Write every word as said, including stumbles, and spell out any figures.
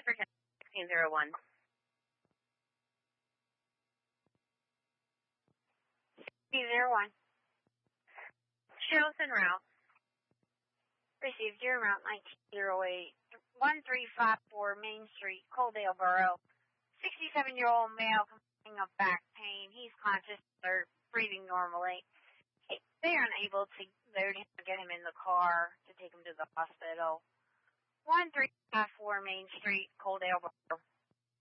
for sixteen oh one. sixteen oh one. Shelton Route. Received your route nineteen oh eight. one three five four Main Street, Coaldale Borough. sixty-seven-year-old male complaining of back pain. He's conscious or breathing normally. They are unable to load him or get him in the car to take him to the hospital. one three five four Main Street, Coaldale Borough.